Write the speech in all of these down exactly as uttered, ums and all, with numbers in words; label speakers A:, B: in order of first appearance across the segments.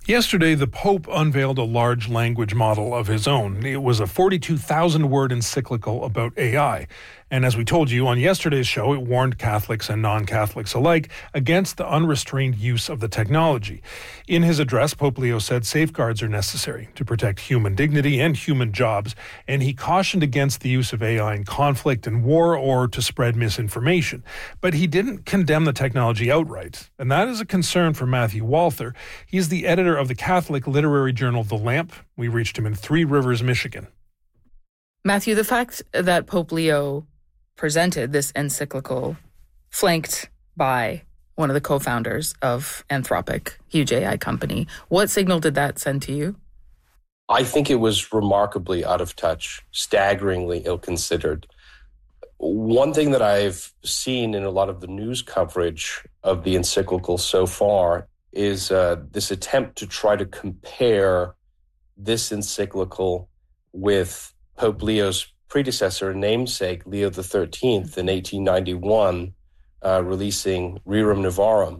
A: Yesterday, the Pope unveiled a large language model of his own. It was a forty-two thousand word encyclical about A I. And as we told you on yesterday's show, it warned Catholics and non-Catholics alike against the unrestrained use of the technology. In his address, Pope Leo said safeguards are necessary to protect human dignity and human jobs, and he cautioned against the use of A I in conflict and war or to spread misinformation. But he didn't condemn the technology outright, and that is a concern for Matthew Walther. He's the editor of the Catholic literary journal The Lamp. We reached him in Three Rivers, Michigan.
B: Matthew, the fact that Pope Leo presented this encyclical flanked by one of the co-founders of Anthropic, huge A I company, what signal did that send to you?
C: I think it was remarkably out of touch, staggeringly ill-considered. One thing that I've seen in a lot of the news coverage of the encyclical so far is uh, this attempt to try to compare this encyclical with Pope Leo's predecessor and namesake, Leo the thirteenth, in eighteen ninety-one, uh, releasing Rerum Novarum,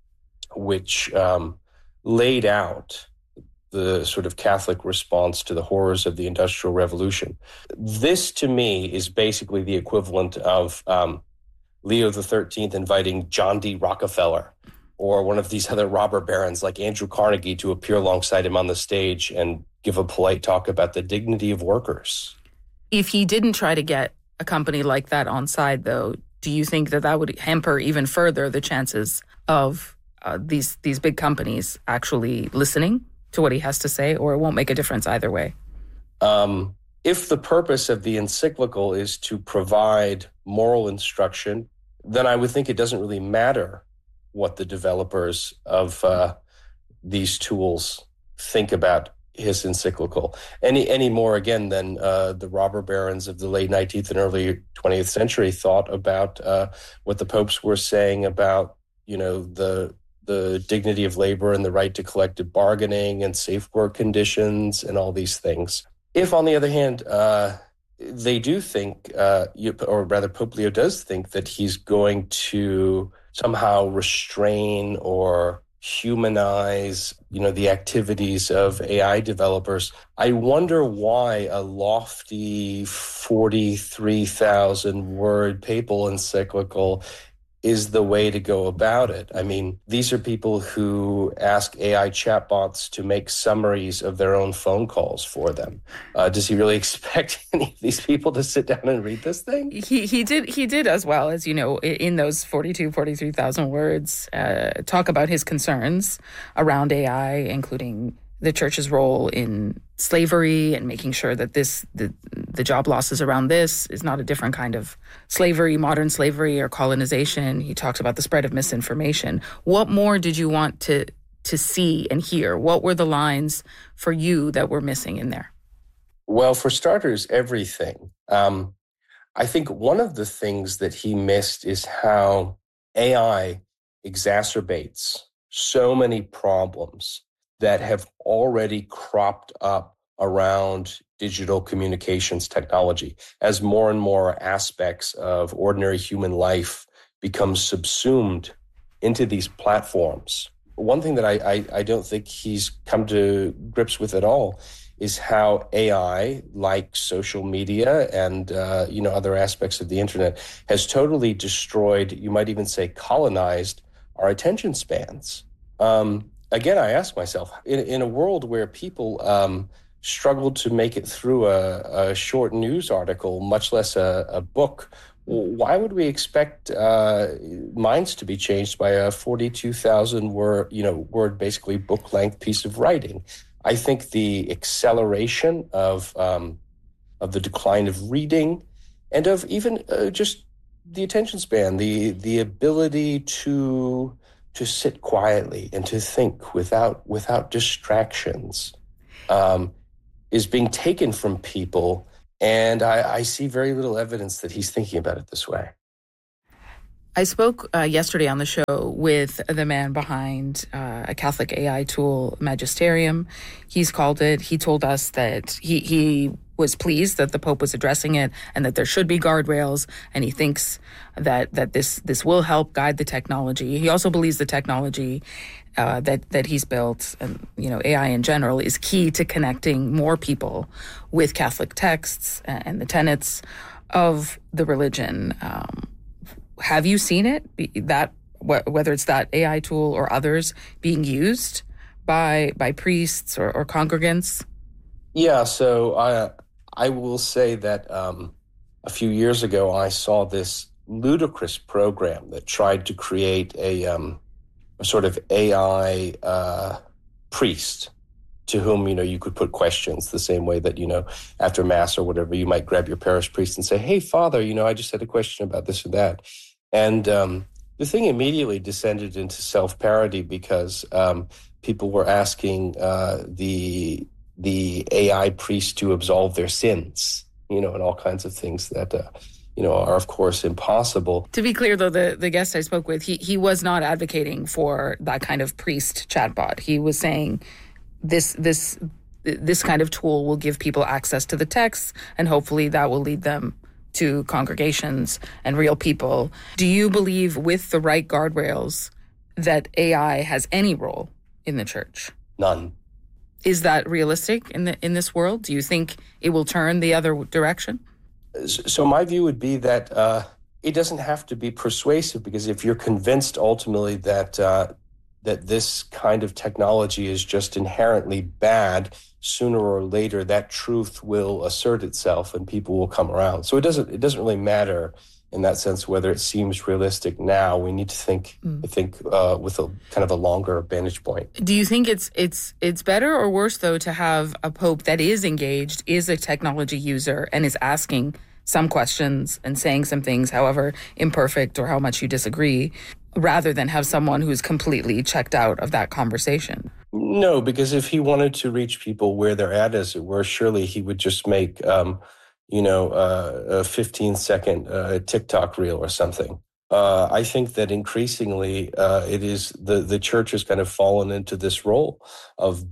C: which um, laid out the sort of Catholic response to the horrors of the Industrial Revolution. This, to me, is basically the equivalent of um, Leo the thirteenth inviting John D. Rockefeller or one of these other robber barons like Andrew Carnegie to appear alongside him on the stage and give a polite talk about the dignity of workers.
B: If he didn't try to get a company like that on side, though, do you think that that would hamper even further the chances of uh, these these big companies actually listening to what he has to say, or it won't make a difference either way?
C: Um, if the purpose of the encyclical is to provide moral instruction, then I would think it doesn't really matter what the developers of uh, these tools think about his encyclical, any any more again than uh, the robber barons of the late nineteenth and early twentieth century thought about uh, what the popes were saying about, you know, the the dignity of labor and the right to collective bargaining and safe work conditions and all these things. If, on the other hand, uh, they do think, uh, you, or rather Pope Leo does think that he's going to somehow restrain or humanize, you know, the activities of A I developers, I wonder why a lofty forty-three thousand word papal encyclical is the way to go about it. I mean, these are people who ask A I chatbots to make summaries of their own phone calls for them. Uh, does he really expect any of these people to sit down and read this thing?
B: He he did he did as well, as you know, in those forty-two, forty-three thousand words, uh, talk about his concerns around A I, including the church's role in slavery and making sure that this the, the job losses around this is not a different kind of slavery, modern slavery or colonization. He talks about the spread of misinformation. What more did you want to to see and hear? What were the lines for you that were missing in there?
C: Well, for starters, everything. Um, I think one of the things that he missed is how A I exacerbates so many problems that have already cropped up around digital communications technology as more and more aspects of ordinary human life become subsumed into these platforms. One thing that I, I, I don't think he's come to grips with at all is how A I, like social media and uh, you know other aspects of the internet, has totally destroyed, you might even say colonized, our attention spans. Um, Again, I ask myself, in, in a world where people um, struggle to make it through a, a short news article, much less a, a book, why would we expect uh, minds to be changed by a forty-two thousand word, you know, word, basically book-length piece of writing? I think the acceleration of um, of the decline of reading and of even uh, just the attention span, the the ability to to sit quietly and to think without without distractions um, is being taken from people. And I, I see very little evidence that he's thinking about it this way.
B: I spoke uh, yesterday on the show with the man behind uh, a Catholic A I tool, Magisterium. He's called it. He told us that he, he was pleased that the Pope was addressing it and that there should be guardrails. And he thinks that that this this will help guide the technology. He also believes the technology uh, that that he's built, and you know A I in general, is key to connecting more people with Catholic texts and, and the tenets of the religion. Um, have you seen it that wh- whether it's that A I tool or others being used by by priests or, or congregants?
C: Yeah, so I I will say that um, a few years ago I saw this ludicrous program that tried to create a, um, a sort of A I uh, priest to whom, you know, you could put questions the same way that, you know, after Mass or whatever, you might grab your parish priest and say, hey, Father, you know, I just had a question about this or that. And um, the thing immediately descended into self-parody because um, people were asking uh, the the A I priest to absolve their sins, you know, and all kinds of things that, uh, you know, are, of course, impossible.
B: To be clear, though, the, the guest I spoke with, he, he was not advocating for that kind of priest chatbot. He was saying this this this kind of tool will give people access to the texts, and hopefully that will lead them to congregations and real people. Do you believe, with the right guardrails, that A I has any role in the church?
C: None.
B: Is that realistic in the in this world? Do you think it will turn the other direction?
C: So my view would be that uh, it doesn't have to be persuasive, because if you're convinced ultimately that uh, that this kind of technology is just inherently bad, sooner or later that truth will assert itself and people will come around. So it doesn't it doesn't really matter in that sense whether it seems realistic now. We need to think mm. I think uh, with a kind of a longer vantage point.
B: Do you think it's it's it's better or worse, though, to have a pope that is engaged, is a technology user, and is asking some questions and saying some things, however imperfect or how much you disagree, rather than have someone who's completely checked out of that conversation?
C: No, because if he wanted to reach people where they're at, as it were, surely he would just make um, you know, uh, a fifteen second uh, TikTok reel or something. Uh, I think that increasingly uh, it is the, the church has kind of fallen into this role of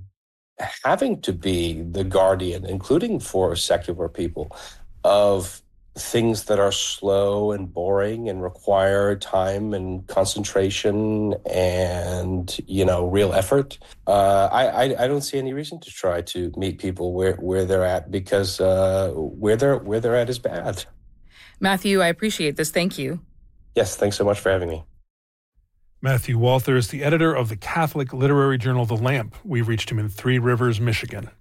C: having to be the guardian, including for secular people, of things that are slow and boring and require time and concentration and, you know, real effort. Uh, I, I I don't see any reason to try to meet people where, where they're at, because uh, where they're where they're at is bad.
B: Matthew, I appreciate this. Thank you.
C: Yes, thanks so much for having me.
A: Matthew Walther is the editor of the Catholic literary journal The Lamp. We reached him in Three Rivers, Michigan.